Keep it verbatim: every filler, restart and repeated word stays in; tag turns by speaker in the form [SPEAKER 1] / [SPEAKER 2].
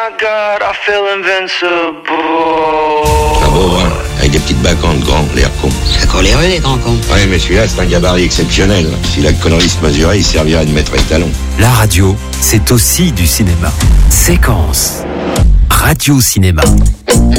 [SPEAKER 1] my God, I feel invincible.
[SPEAKER 2] Ah bon, hein, avec des petites bacantes grands, l'air con.
[SPEAKER 3] C'est coléreux, les grands cons.
[SPEAKER 2] Ouais, mais celui-là, c'est un gabarit exceptionnel. Si la connerie se mesurait, il servirait de maître étalon.
[SPEAKER 4] La radio, c'est aussi du cinéma. Séquence. Radio Cinéma.